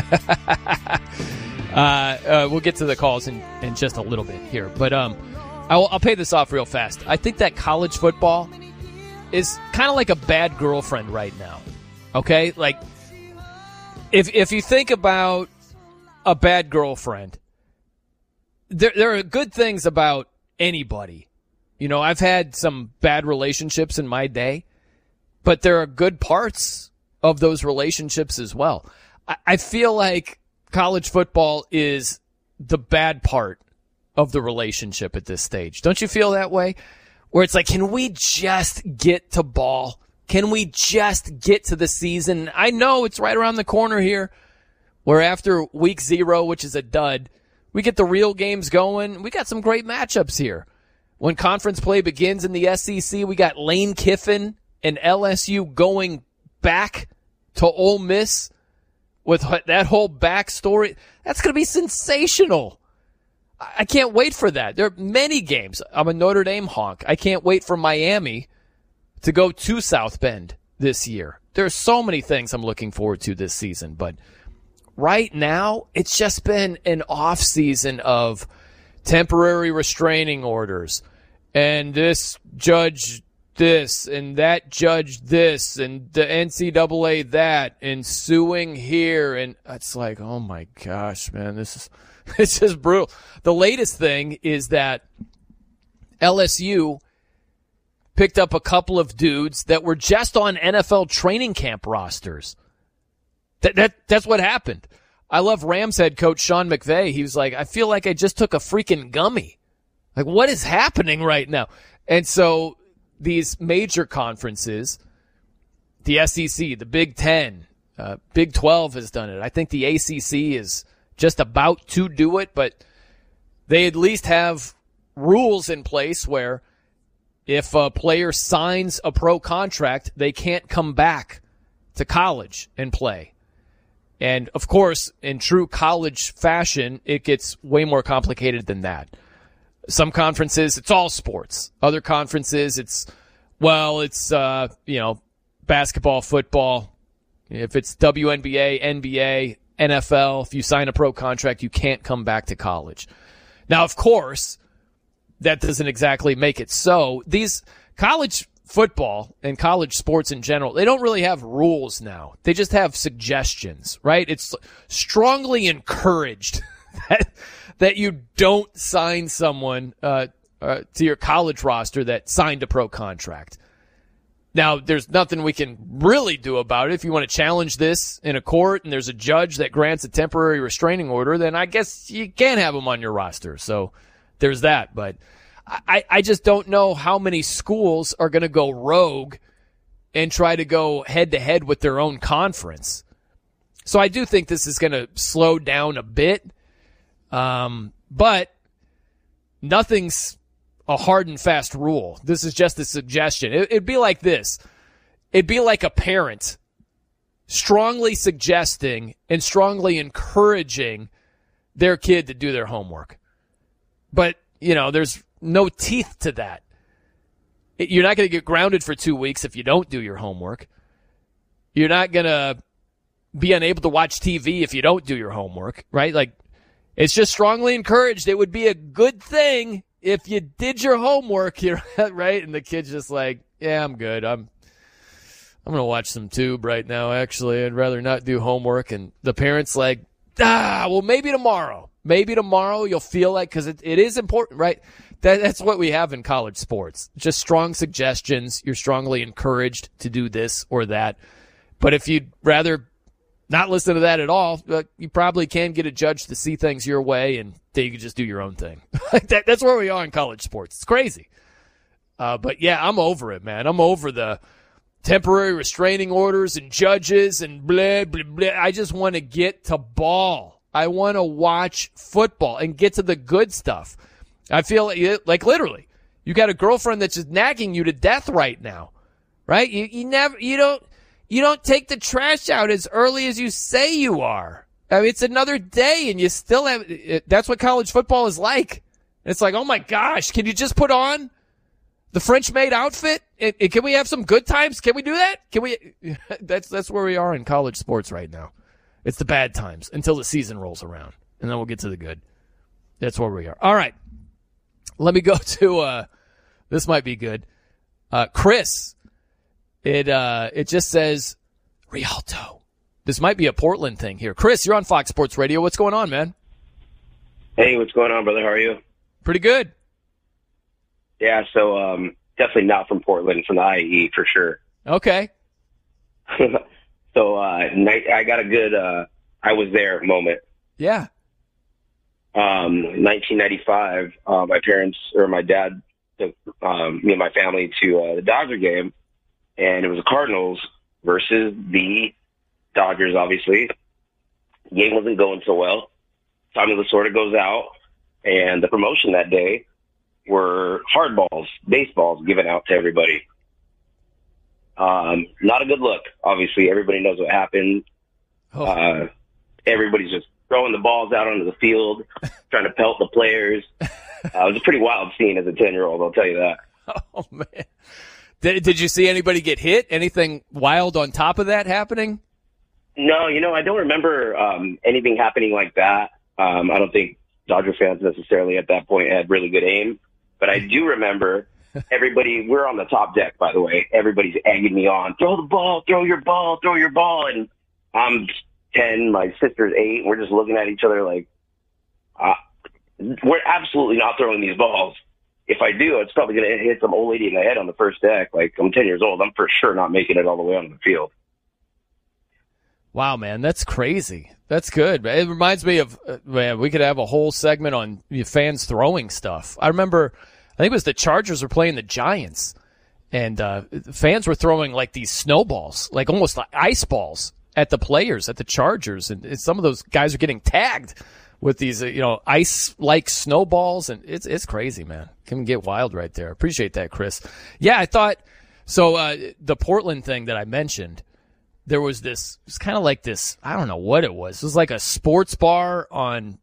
We'll get to the calls in just a little bit here. But I'll pay this off real fast. I think that college football is kind of like a bad girlfriend right now. Okay? Like, if you think about a bad girlfriend, there are good things about anybody. You know, I've had some bad relationships in my day, but there are good parts of those relationships as well. I feel like college football is the bad part of the relationship at this stage. Don't you feel that way? Where it's like, can we just get to ball? Can we just get to the season? I know it's right around the corner here, where after week 0, which is a dud, we get the real games going. We got some great matchups here. When conference play begins in the SEC, we got Lane Kiffin and LSU going back to Ole Miss with that whole backstory. That's going to be sensational. I can't wait for that. There are many games. I'm a Notre Dame honk. I can't wait for Miami to go to South Bend this year. There's so many things I'm looking forward to this season, but right now it's just been an off season of temporary restraining orders and this judge this and that judge this and the NCAA that and suing here, and it's like, oh my gosh, man, it's just brutal. The latest thing is that LSU picked up a couple of dudes that were just on NFL training camp rosters. That's what happened. I love Rams head coach Sean McVay. He was like, I feel like I just took a freaking gummy. Like, what is happening right now? And so these major conferences, the SEC, the Big Ten, Big 12 has done it. I think the ACC is just about to do it, but they at least have rules in place where if a player signs a pro contract, they can't come back to college and play. And, of course, in true college fashion, it gets way more complicated than that. Some conferences, it's all sports. Other conferences, it's basketball, football. If it's WNBA, NBA, NFL, if you sign a pro contract, you can't come back to college. Now, of course, that doesn't exactly make it so. These college football and college sports in general, they don't really have rules now. They just have suggestions, right? It's strongly encouraged that you don't sign someone to your college roster that signed a pro contract. Now, there's nothing we can really do about it. If you want to challenge this in a court and there's a judge that grants a temporary restraining order, then I guess you can't have them on your roster. So there's that. But I just don't know how many schools are going to go rogue and try to go head-to-head with their own conference. So I do think this is going to slow down a bit. But nothing's a hard and fast rule. This is just a suggestion. It'd be like this. It'd be like a parent strongly suggesting and strongly encouraging their kid to do their homework. But, there's no teeth to that. You're not going to get grounded for 2 weeks if you don't do your homework. You're not going to be unable to watch TV if you don't do your homework, right? Like, it's just strongly encouraged. It would be a good thing if you did your homework here, right? And the kid's just like, yeah, I'm good. I'm going to watch some tube right now, actually. I'd rather not do homework. And the parent's like, well, maybe tomorrow. Maybe tomorrow you'll feel like, because it is important, right? That's what we have in college sports. Just strong suggestions. You're strongly encouraged to do this or that. But if you'd rather not listen to that at all, you probably can get a judge to see things your way, and then you can just do your own thing. That's where we are in college sports. It's crazy. But yeah, I'm over it, man. I'm over the temporary restraining orders and judges and blah, blah, blah. I just want to get to ball. I want to watch football and get to the good stuff. I feel like literally, you got a girlfriend that's just nagging you to death right now, right? You don't take the trash out as early as you say you are. I mean, it's another day and you still have, that's what college football is like. It's like, oh my gosh, can you just put on the French maid outfit? Can we have some good times? Can we do that? That's where we are in college sports right now. It's the bad times until the season rolls around, and then we'll get to the good. That's where we are. All right. Let me go to, this might be good. Chris, it just says Rialto. This might be a Portland thing here. Chris, you're on Fox Sports Radio. What's going on, man?
Hey, what's going on, brother? How are you?
Pretty good.
Yeah, so definitely not from Portland, from the IE for sure.
Okay.
So I got a good I was there moment.
Yeah.
1995, my dad took me and my family to the Dodger game, and it was the Cardinals versus the Dodgers, obviously. The game wasn't going so well. Tommy Lasorda goes out, and the promotion that day were hardballs, baseballs given out to everybody. Not a good look. Obviously, everybody knows what happened. Oh. Everybody's just throwing the balls out onto the field, trying to pelt the players. It was a pretty wild scene as a 10-year-old, I'll tell you that.
Oh, man. Did you see anybody get hit? Anything wild on top of that happening?
No, I don't remember anything happening like that. I don't think Dodger fans necessarily at that point had really good aim. But I do remember everybody, we're on the top deck, by the way. Everybody's egging me on. Throw the ball, throw your ball, throw your ball. And I'm 10, my sister's 8. We're just looking at each other like, we're absolutely not throwing these balls. If I do, it's probably going to hit some old lady in the head on the first deck. Like, I'm 10 years old. I'm for sure not making it all the way onto the field.
Wow, man, that's crazy. That's good. It reminds me of, man, we could have a whole segment on fans throwing stuff. I remember, I think it was the Chargers were playing the Giants, and fans were throwing like these snowballs, like almost like ice balls at the players, at the Chargers, and some of those guys are getting tagged with these, ice-like snowballs, and it's crazy, man. Can get wild right there. Appreciate that, Chris. Yeah, I thought, so the Portland thing that I mentioned, there was this, it's kind of like this, I don't know what it was. It was like a sports bar on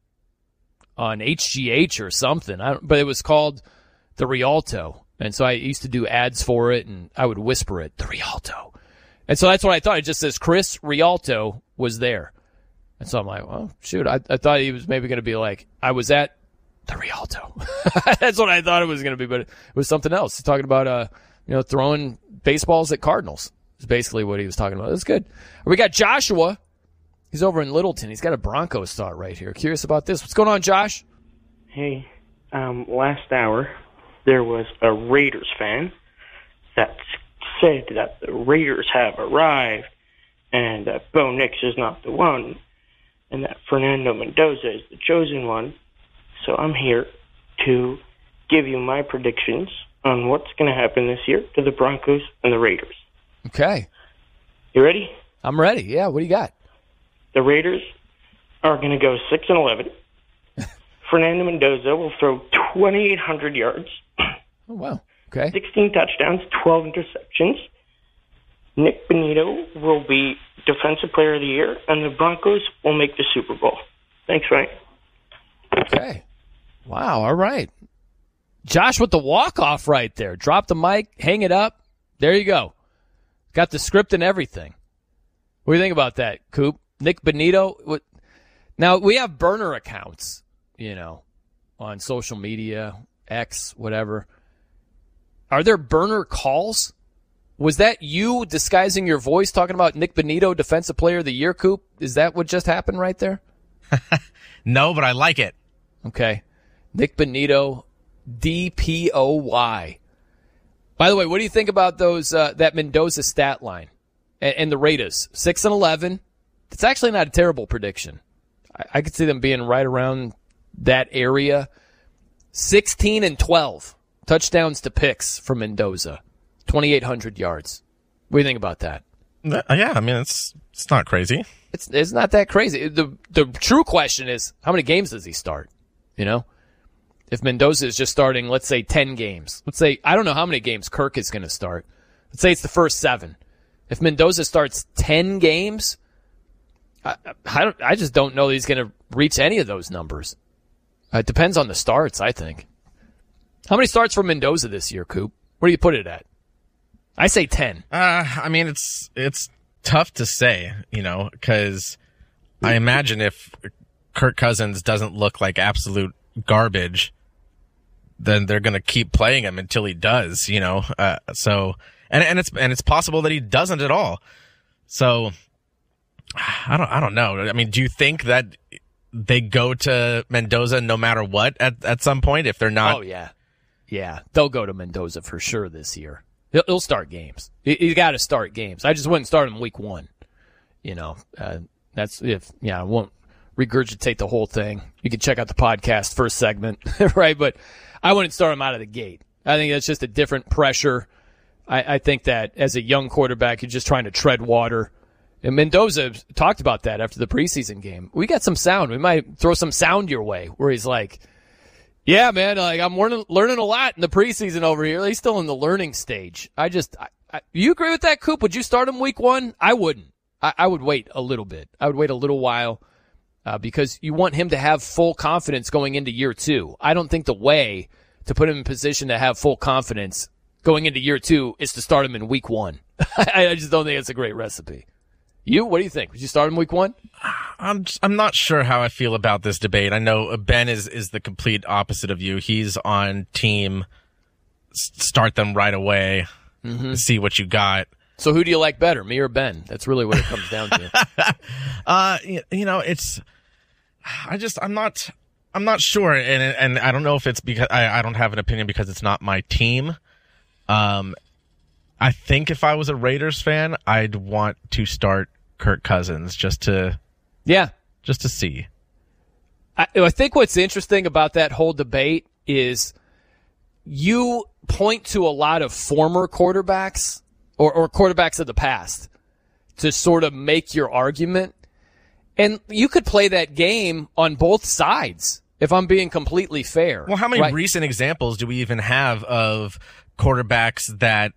HGH or something, but it was called the Rialto. And so I used to do ads for it, and I would whisper it, the Rialto. And so that's what I thought. It just says Chris Rialto was there. And so I'm like, well, shoot, I thought he was maybe going to be like, I was at the Rialto. That's what I thought it was going to be, but it was something else. He's talking about, throwing baseballs at Cardinals. Is basically what he was talking about. That's good. We got Joshua. He's over in Littleton. He's got a Broncos thought right here. Curious about this. What's going on, Josh?
Hey, last hour there was a Raiders fan that said that the Raiders have arrived and that Bo Nix is not the one and that Fernando Mendoza is the chosen one. So I'm here to give you my predictions on what's going to happen this year to the Broncos and the Raiders.
Okay.
You ready?
I'm ready. Yeah, what do you got?
The Raiders are going to go 6-11. Fernando Mendoza will throw 2,800 yards.
Oh, wow. Okay.
16 touchdowns, 12 interceptions. Nick Benito will be Defensive Player of the Year, and the Broncos will make the Super Bowl. Thanks, Ryan.
Okay. Wow, all right. Josh with the walk-off right there. Drop the mic, hang it up. There you go. Got the script and everything. What do you think about that, Coop? Nick Benito? Now, we have burner accounts, on social media, X, whatever. Are there burner calls? Was that you disguising your voice talking about Nick Benito, Defensive Player of the Year, Coop? Is that what just happened right there?
No, but I like it.
Okay. Nick Benito, DPOY. By the way, what do you think about those that Mendoza stat line and the Raiders? 6-11. It's actually not a terrible prediction. I could see them being right around that area. 16-12 touchdowns to picks for Mendoza, 2,800 yards. What do you think about that?
Yeah, I mean, it's not crazy.
It's not that crazy. The true question is, how many games does he start? You know? If Mendoza is just starting, let's say 10 games. Let's say, I don't know how many games Kirk is going to start. Let's say it's the first 7. If Mendoza starts 10 games, I just don't know that he's going to reach any of those numbers. It depends on the starts, I think. How many starts for Mendoza this year, Coop? Where do you put it at? I say 10.
I mean, it's tough to say, you know, because I imagine if Kirk Cousins doesn't look like absolute garbage, then they're going to keep playing him until he does, you know. So it's possible that he doesn't at all. So I don't know. I mean, do you think that they go to Mendoza no matter what at some point if they're not?
Oh yeah, they'll go to Mendoza for sure this year. He'll start games. He's got to start games. I just wouldn't start him week 1. You know, that's if I won't regurgitate the whole thing. You can check out the podcast first segment, right? But I wouldn't start him out of the gate. I think that's just a different pressure. I think that as a young quarterback, you're just trying to tread water. And Mendoza talked about that after the preseason game. We got some sound. We might throw some sound your way where he's like, yeah, man, like I'm learning a lot in the preseason over here. He's still in the learning stage. You agree with that, Coop? Would you start him week 1? I wouldn't. I would wait a little bit. I would wait a little while because you want him to have full confidence going into year 2. I don't think the way to put him in position to have full confidence going into year 2 is to start him in week 1. I just don't think it's a great recipe. What do you think? Would you start him week 1?
I'm not sure how I feel about this debate. I know Ben is the complete opposite of you. He's on team start them right away, see what you got.
So who do you like better, me or Ben? That's really what it comes down to.
You know, I'm not sure, and I don't know if it's because I don't have an opinion because it's not my team. I think if I was a Raiders fan, I'd want to start Kirk Cousins just to see.
I think what's interesting about that whole debate is you point to a lot of former quarterbacks or quarterbacks of the past to sort of make your argument. And you could play that game on both sides, if I'm being completely fair.
Well, how many recent examples do we even have of quarterbacks that,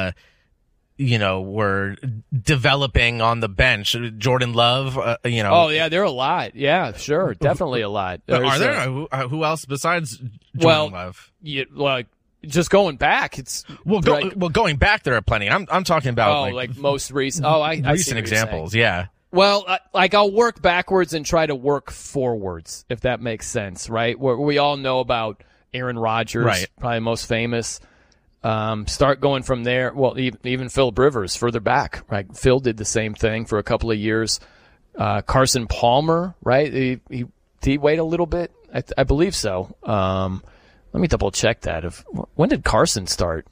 were developing on the bench? Jordan Love,
Oh, yeah, there are a lot. Yeah, sure. Definitely a lot.
Are there? Who else besides Jordan Love?
Just going back, it's
going back, there are plenty. I'm talking about
most recent. I
recent examples. Yeah.
Well, I'll work backwards and try to work forwards, if that makes sense, right? We all know about Aaron Rodgers,
right?
Probably most famous. Start going from there. Well, even Philip Rivers further back, right? Phil did the same thing for a couple of years. Carson Palmer, right? Did he wait a little bit? I believe so. Let me double check that. When did Carson start?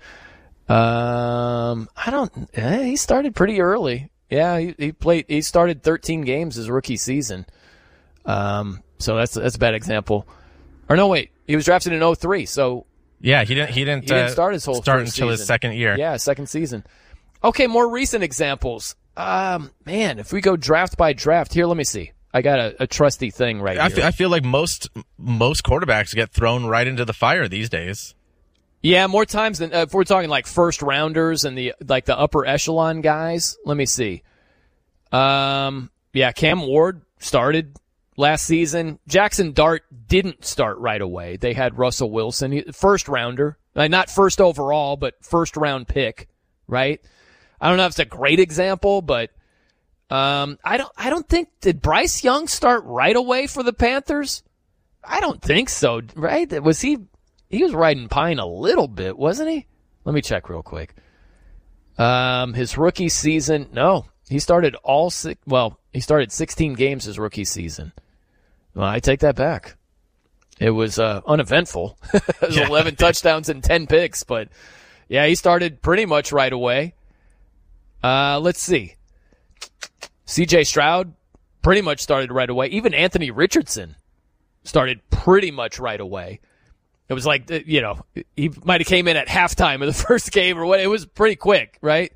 He started pretty early. Yeah, he started 13 games his rookie season. So that's a bad example. Or no, wait, he was drafted in 2003, so
yeah, he didn't
start his whole
start
first
until
season.
His second year.
Yeah, second season. Okay, more recent examples. Man, if we go draft by draft, here, let me see. I got a trusty thing here.
I feel like most quarterbacks get thrown right into the fire these days.
Yeah, more times than if we're talking like first rounders and the upper echelon guys. Let me see. Cam Ward started last season. Jackson Dart didn't start right away. They had Russell Wilson, first rounder, not first overall, but first round pick, right? I don't know if it's a great example, but I don't think, did Bryce Young start right away for the Panthers? I don't think so, right? He was riding pine a little bit, wasn't he? Let me check real quick. His rookie season, no. He started he started 16 games his rookie season. Well, I take that back. It was uneventful. It was 11 touchdowns and 10 picks, but yeah, he started pretty much right away. Let's see. C.J. Stroud pretty much started right away. Even Anthony Richardson started pretty much right away. It was like, you know, he might have came in at halftime of the first game or what. It was pretty quick, right?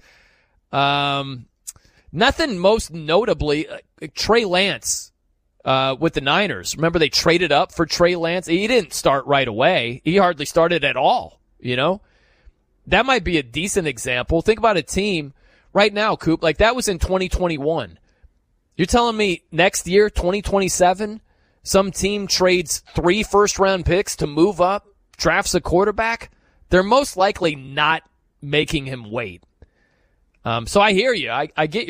Nothing most notably, Trey Lance with the Niners. Remember they traded up for Trey Lance? He didn't start right away. He hardly started at all, you know? That might be a decent example. Think about a team right now, Coop, like that was in 2021. You're telling me next year, 2027, some team trades 3 first-round picks to move up, drafts a quarterback? They're most likely not making him wait. So I hear you. I get your